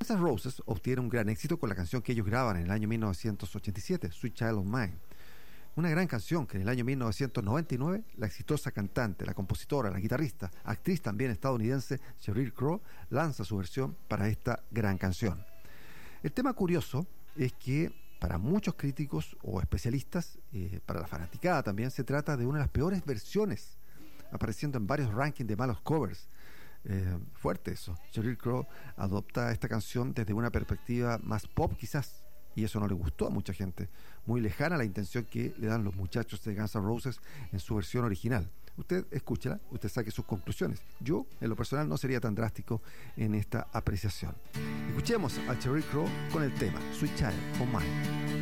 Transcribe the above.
Guns N' Roses obtiene un gran éxito con la canción que ellos graban en el año 1987, Sweet Child of Mine. Una gran canción que en el año 1999 la exitosa cantante, la compositora, la guitarrista, actriz también estadounidense Sheryl Crow lanza su versión para esta gran canción. El tema curioso es que para muchos críticos o especialistas, para la fanaticada también, se trata de una de las peores versiones, apareciendo en varios rankings de malos covers. Fuerte eso. Sheryl Crow adopta esta canción desde una perspectiva más pop quizás, y eso no le gustó a mucha gente, muy lejana a la intención que le dan los muchachos de Guns N' Roses en su versión original. Usted escúchela, usted saque sus conclusiones. Yo, en lo personal, no sería tan drástico en esta apreciación. Escuchemos a Sheryl Crow con el tema Sweet Child of Mine.